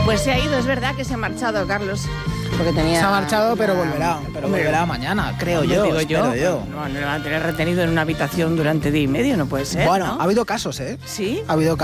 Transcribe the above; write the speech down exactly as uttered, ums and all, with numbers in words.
Pues se ha ido, es verdad que se ha marchado, Carlos. Porque tenía... Se ha marchado, pero una- volverá. Pero Hombre, volverá mañana, creo hombre, yo. digo yo, espero yo. No, no lo van a tener retenido en una habitación durante día y medio, no puede ser, Bueno, ¿no? ha habido casos, ¿eh? ¿Sí? Ha habido